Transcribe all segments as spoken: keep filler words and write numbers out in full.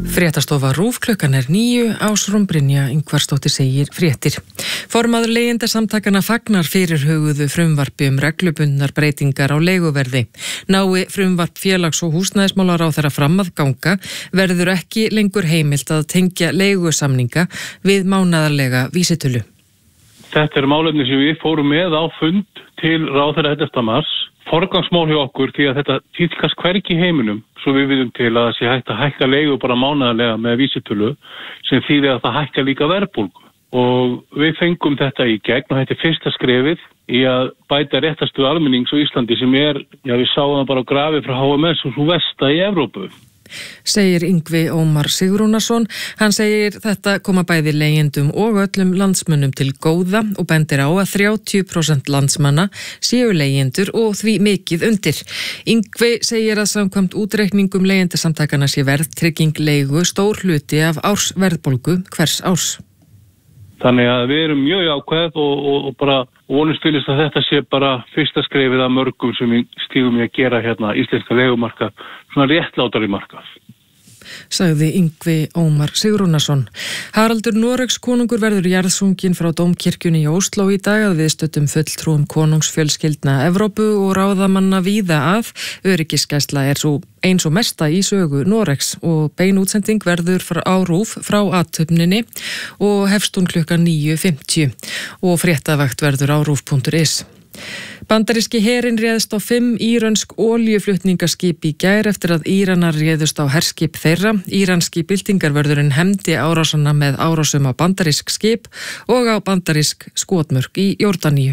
Fréttastofa RÚV klukkan er níu, Ásrún Brynja Ingvarsdóttir segir fréttir. Formaður leigjendasamtakanna fagnar fyrirhuguðu frumvarpi um reglubundnar breytingar á leiguverði. Nái frumvarp félags- og húsnæðismálaráðherra fram að ganga verður ekki lengur heimilt að tengja leigusamninga við mánaðarlega vísitölu. Þetta er málefni sem við fórum með á fund til ráðherra ellefta mars. Forgangsmál hjá okkur því að þetta tíðkast hvergi í heiminum, svo við viðum til að það sé hægt að hækka leigu bara mánaðarlega með vísitölu sem þýðir að það hækka líka verðbólgu. Og við fengum þetta í gegn og þetta er fyrsta skrefið í að bæta réttarstöðu almennings á Íslandi sem er, já við sáum það bara á grafi frá H M S og svo versta í Evrópu. Segir Yngvi Ómar Sigrúnarsson. Hann segir þetta koma bæði leigjendum og öllum landsmönnum til góða og bendir á að þrjátíu prósent landsmanna séu leigjendur og því mikið undir. Yngvi segir að samkvæmt útreikningum leigjendasamtakana sé verðtrygging leigu stór hluti af ársverðbólgu hvers árs. Þannig að við erum mjög jákvæð og, og, og bara vonumst til þess að þetta sé bara fyrsta skrefið af mörgum sem við stígum í að gera hérna íslenska leigumarkað, svona réttlátari markað. Sagði Yngvi Ómar Sigrúnarsson. Haraldur Noregs konungur verður jarðsunginn frá Dómkirkjunni í Ósló í dag að viðstöddum fulltrúum konungsfjölskyldna Evrópu og ráðamanna víða að. Öryggisgæsla er svo eins og mesta í sögu Noregs og bein útsending verður frá RÚV frá athöfninni og hefst hún klukkan níu fimmtíu og fréttavakt verður á rúv punktur is. Bandaríski herinn réðst á fimm írönsk olíuflutningaskip í gær eftir að Íranar réðust á herskip þeirra. Íranski byltingarvörðurinn hefndi árásanna með árásum á bandarísk skip og á bandarísk skotmörk í Jórdaníu.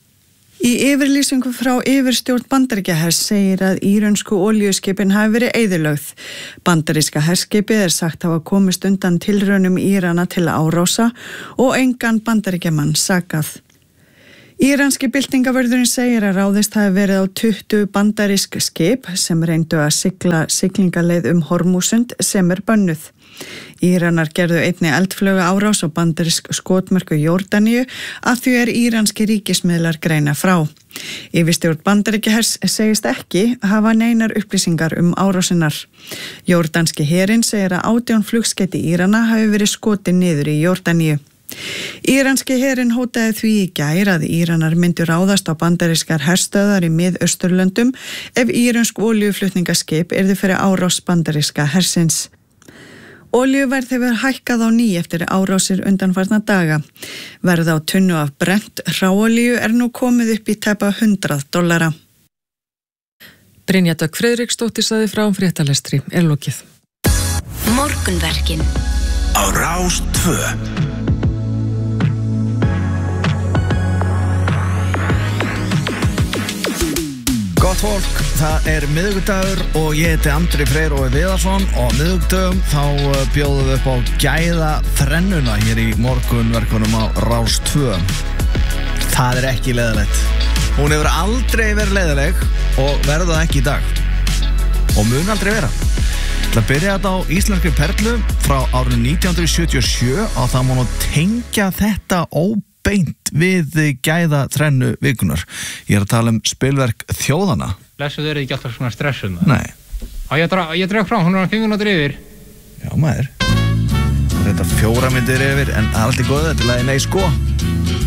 Í yfirlýsingu frá yfirstjórn Bandaríkjahers segir að írönsku olíuskipin hafi verið eyðilögð. Bandaríska herskipið er sagt hafa komist undan tilraunum Írana til árása og engan bandaríkjamann sakað. Íranski byltingavörðurinn segir að ráðist hafi verið á tuttugu bandarísk skip sem reyndu að sigla siglingaleið um Hormúsund sem er bönnuð. Íranar gerðu einni eldflauga árás á bandarísk skotmörku Jórdaníu að því er íranski ríkismiðlar greina frá. Yfirstjórn Bandaríkjahers segist ekki hafa neinar upplýsingar um árásinnar. Jórdanski herinn segir að átján flugskeyti Írana hafi verið skotin niður í Jórdaníu. Íranski herinn hótaði því í gær að Íranar myndu ráðast á bandarískar herstöðar í Mið-Austurlöndum ef íransk olíuflutningaskip yrði fyrir árás bandaríska hersins. Olíuverð hefur hækkað á ný eftir árásir undanfarna daga. Verð á tunnu af brennt hráolíu er nú komið upp í tæpa hundrað dollara. Brynja Dögg Friðriksdóttir sagði frá fréttalestri er lokið. Morgunverkin á Rás tvö. Gott fólk, það er miðvikudagur og ég heiti Andri Freyr og Viðarsson og á miðvikudögum þá bjóðum við upp á gæða þrennuna hér í morgunverkunum á Rás tvö. Það er ekki leiðilegt. Hún hefur aldrei verið leiðileg og verður það ekki í dag. Og mun aldrei vera. Það byrja þetta á íslenskri perlu frá árinu nítján hundruð sjötíu og sjö og það má nú tengja þetta óbeint við gæða þrennu vikunar. Ég er að tala um spilverk þjóðana. Lesuð eru ekki alltaf svona stressuð. Nei. Á ég að draga frá, hún er fimm mínútur yfir. Já maður. Þetta fjóra myndir yfir en allt er góð, þetta er lagi nei sko.